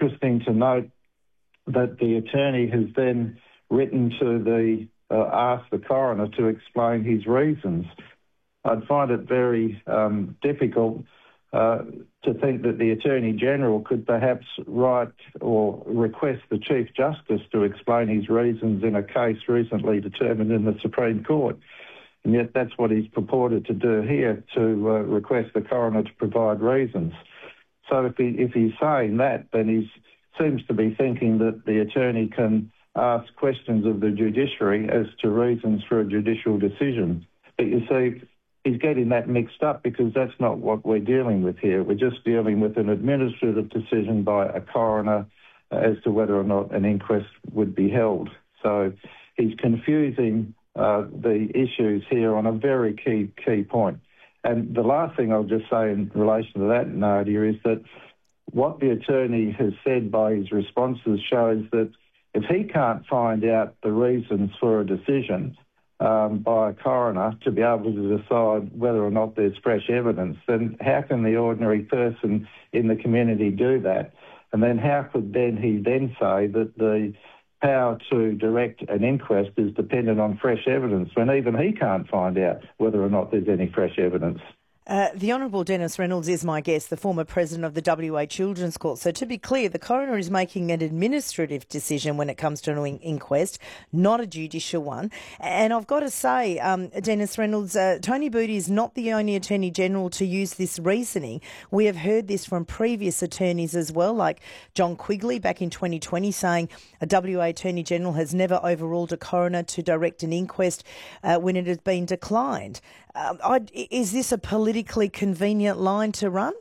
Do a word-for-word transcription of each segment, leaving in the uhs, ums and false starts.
interesting to note that the attorney has then written to the, uh, asked the coroner to explain his reasons. I'd find it very um, difficult uh, to think that the Attorney-General could perhaps write or request the Chief Justice to explain his reasons in a case recently determined in the Supreme Court. And yet that's what he's purported to do here, to uh, request the coroner to provide reasons. So if, he, if he's saying that, then he seems to be thinking that the attorney can ask questions of the judiciary as to reasons for a judicial decision. But you see, he's getting that mixed up because that's not what we're dealing with here. We're just dealing with an administrative decision by a coroner as to whether or not an inquest would be held. So he's confusing uh, the issues here on a very key key point. And the last thing I'll just say in relation to that, Nadia, is that what the attorney has said by his responses shows that if he can't find out the reasons for a decision um, by a coroner to be able to decide whether or not there's fresh evidence, then how can the ordinary person in the community do that? And then how could then he then say that the power to direct an inquest is dependent on fresh evidence when even he can't find out whether or not there's any fresh evidence? Uh, the Honourable Dennis Reynolds is my guest, the former president of the W A Children's Court. So to be clear, the coroner is making an administrative decision when it comes to an in- inquest, not a judicial one. And I've got to say, um, Dennis Reynolds, uh, Tony Booty is not the only Attorney-General to use this reasoning. We have heard this from previous attorneys as well, like John Quigley back in twenty twenty saying a W A Attorney-General has never overruled a coroner to direct an inquest uh, when it has been declined. Um, I, is this a politically convenient line to run?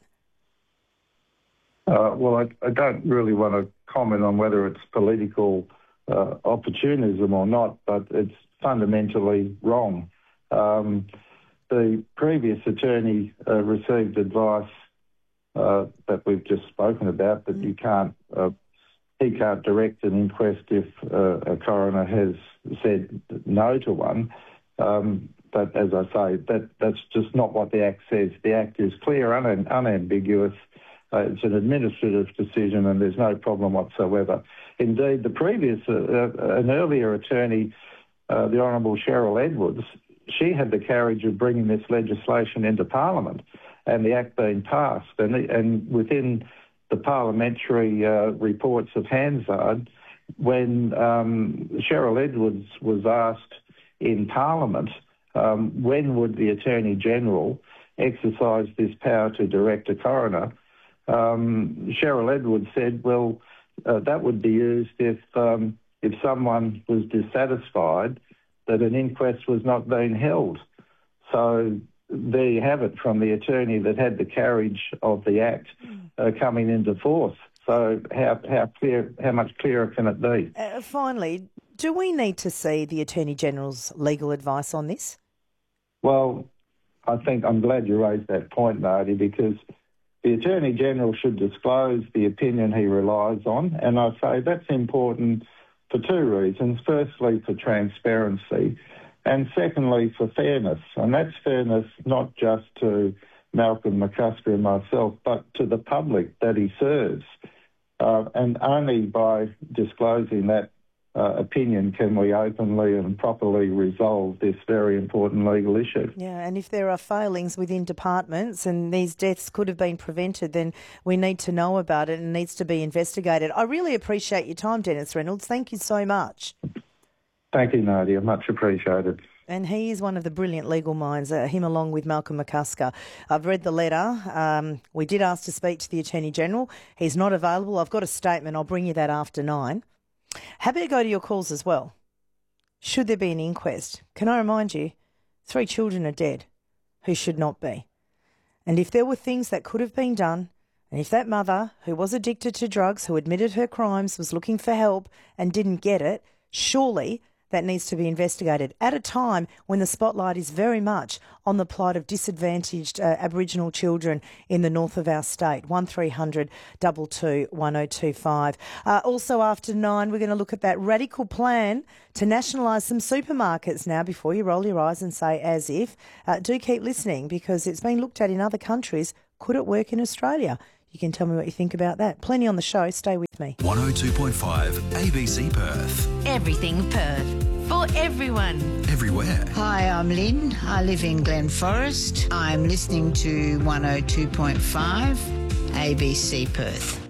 Uh, well, I, I don't really want to comment on whether it's political uh, opportunism or not, but it's fundamentally wrong. Um, the previous attorney uh, received advice uh, that we've just spoken about, that you can't, uh, he can't direct an inquest if uh, a coroner has said no to one. Um, But as I say, that, that's just not what the Act says. The Act is clear, un- unambiguous. Uh, it's an administrative decision and there's no problem whatsoever. Indeed, the previous, uh, uh, an earlier attorney, uh, the Honourable Cheryl Edwards, she had the courage of bringing this legislation into Parliament and the Act being passed. And, and within the parliamentary uh, reports of Hansard, when um, Cheryl Edwards was asked in Parliament, Um, when would the Attorney-General exercise this power to direct a coroner? Um, Cheryl Edwards said, well, uh, that would be used if um, if someone was dissatisfied that an inquest was not being held. So there you have it from the attorney that had the carriage of the Act uh, coming into force. So how, how clear, how much clearer can it be? Uh, finally, do we need to see the Attorney-General's legal advice on this? Well, I think I'm glad you raised that point, Nadia, because the Attorney-General should disclose the opinion he relies on, and I say that's important for two reasons. Firstly, for transparency, and secondly, for fairness. And that's fairness not just to Malcolm McCusker and myself, but to the public that he serves. Uh, and only by disclosing that uh, opinion can we openly and properly resolve this very important legal issue. Yeah, and if there are failings within departments and these deaths could have been prevented, then we need to know about it and it needs to be investigated. I really appreciate your time, Dennis Reynolds. Thank you so much. Thank you, Nadia. Much appreciated. And he is one of the brilliant legal minds, uh, him along with Malcolm McCusker. I've read the letter. Um, we did ask to speak to the Attorney-General. He's not available. I've got a statement. I'll bring you that after nine. Happy to go to your calls as well. Should there be an inquest? Can I remind you, three children are dead who should not be. And if there were things that could have been done, and if that mother who was addicted to drugs, who admitted her crimes, was looking for help and didn't get it, surely that needs to be investigated at a time when the spotlight is very much on the plight of disadvantaged uh, Aboriginal children in the north of our state. one three hundred two two one oh two five. Uh, also after nine, we're going to look at that radical plan to nationalise some supermarkets. Now, before you roll your eyes and say as if, uh, do keep listening because it's been looked at in other countries. Could it work in Australia? You can tell me what you think about that. Plenty on the show. Stay with me. one oh two point five A B C Perth. Everything Perth. For everyone. Everywhere. Hi, I'm Lynn. I live in Glen Forest. I'm listening to one oh two point five A B C Perth.